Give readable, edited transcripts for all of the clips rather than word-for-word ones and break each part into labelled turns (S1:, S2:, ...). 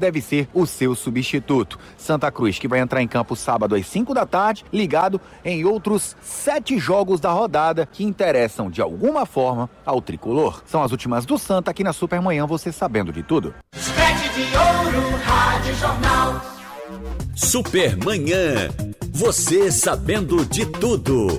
S1: deve ser o seu substituto. Santa Cruz, que vai entrar em campo sábado às 5 da tarde, ligado em outros 7 jogos da rodada que interessam de alguma forma ao tricolor. São as últimas do Santa aqui na Supermanhã, você sabendo de tudo.
S2: Rede de Ouro, Rádio Jornal.
S3: Supermanhã, você sabendo de tudo.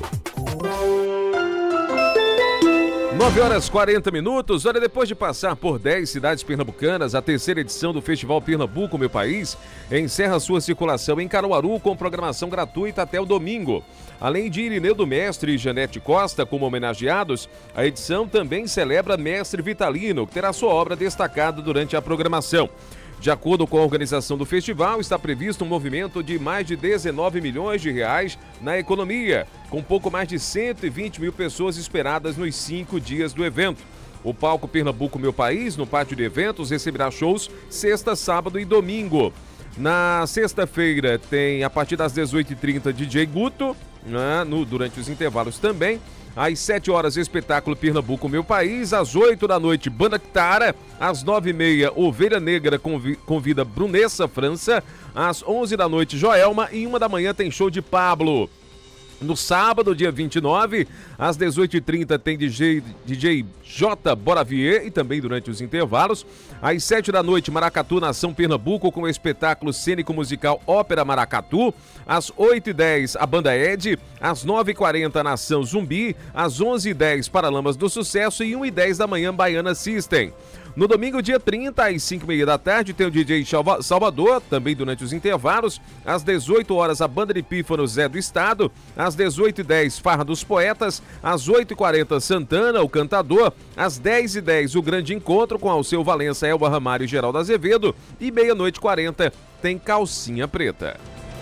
S4: 9h40. Olha, depois de passar por 10 cidades pernambucanas, a terceira edição do Festival Pernambuco, Meu País, encerra sua circulação em Caruaru com programação gratuita até o domingo. Além de Irineu do Mestre e Janete Costa como homenageados, a edição também celebra Mestre Vitalino, que terá sua obra destacada durante a programação. De acordo com a organização do festival, está previsto um movimento de mais de 19 milhões de reais na economia, com pouco mais de 120 mil pessoas esperadas nos 5 dias do evento. O palco Pernambuco Meu País, no pátio de eventos, receberá shows sexta, sábado e domingo. Na sexta-feira tem, a partir das 18h30, DJ Guto, durante os intervalos também. Às 7 horas, espetáculo Pernambuco Meu País. Às 8 da noite, Banda Kitara. Às 9h30, Ovelha Negra convida Brunessa França. Às 11 da noite, Joelma. E 1 da manhã tem show de Pablo. No sábado, dia 29, às 18h30, tem DJ J. Boravier e também durante os intervalos. Às 7 da noite, Maracatu, Nação Pernambuco, com o espetáculo cênico-musical Ópera Maracatu. Às 8h10, a Banda Ed. Às 9h40, Nação Zumbi. Às 11h10, Paralamas do Sucesso. E 1h10 da manhã, Baiana System. No domingo, dia 30, às 5h30 da tarde, tem o DJ Salvador, também durante os intervalos. Às 18 horas, a Banda de Pífano Zé do Estado. Às 18h10, Farra dos Poetas. Às 8h40, Santana, o Cantador. Às 10h10, o Grande Encontro com Alceu Valença, Elba Ramário e Geraldo Azevedo. E 00:40, tem Calcinha Preta.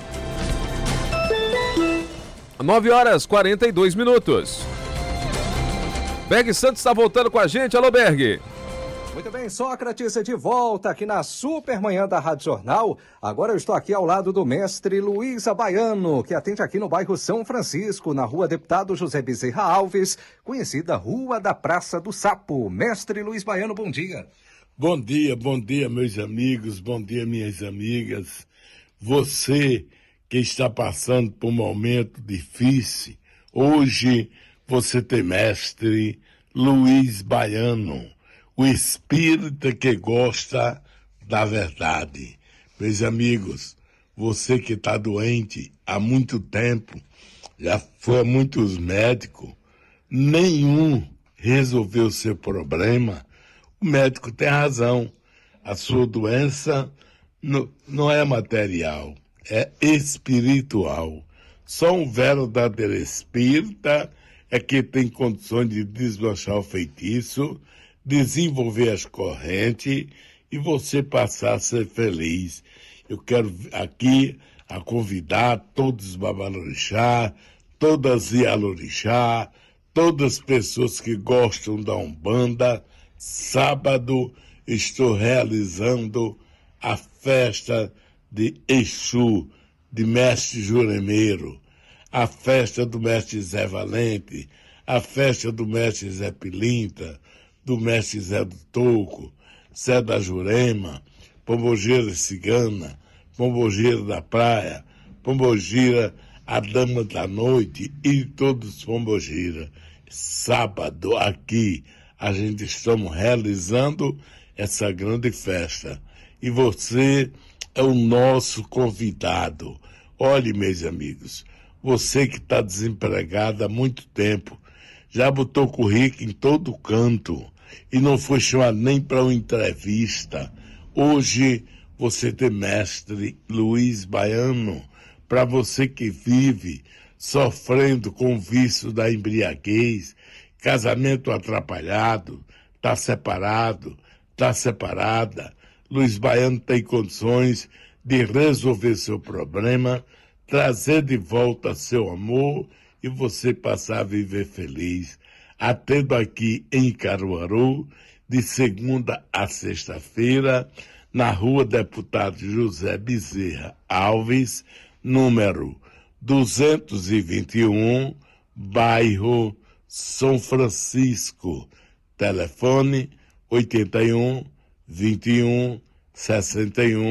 S4: 9h42. Berg Santos está voltando com a gente. Alô, Berg.
S5: Muito bem, Sócrates, de volta aqui na Supermanhã da Rádio Jornal. Agora eu estou aqui ao lado do mestre Luiz Baiano, que atende aqui no bairro São Francisco, na rua Deputado José Bezerra Alves, conhecida Rua da Praça do Sapo. Mestre Luiz Baiano, bom dia.
S6: Bom dia, meus amigos, bom dia, minhas amigas. Você que está passando por um momento difícil, hoje você tem mestre Luiz Baiano, o espírita que gosta da verdade. Meus amigos, você que está doente há muito tempo, já foi a muitos médicos, nenhum resolveu o seu problema. O médico tem razão. A sua doença não é material, é espiritual. Só um verdadeiro espírita é que tem condições de desmanchar o feitiço, desenvolver as correntes e você passar a ser feliz. Eu quero aqui a convidar todos os babalorixá, todas as ialorixá, todas as pessoas que gostam da Umbanda. Sábado estou realizando a festa de Exu, de Mestre Juremeiro, a festa do Mestre Zé Valente, a festa do Mestre Zé Pilinta, do Mestre Zé do Toco, Zé da Jurema, Pombogira Cigana, Pombogira da Praia, Pombogira a Dama da Noite e todos os Pombogira. Sábado aqui a gente estamos realizando essa grande festa e você é o nosso convidado. Olhe, meus amigos, você que está desempregado há muito tempo, já botou currículo em todo canto e não foi chamado nem para uma entrevista. Hoje você tem mestre Luiz Baiano, para você que vive sofrendo com o vício da embriaguez, casamento atrapalhado, está separado, está separada. Luiz Baiano tem condições de resolver seu problema, trazer de volta seu amor e você passar a viver feliz. Atendo aqui em Caruaru, de segunda a sexta-feira, na rua Deputado José Bezerra Alves, número 221, bairro São Francisco. Telefone 81 21 61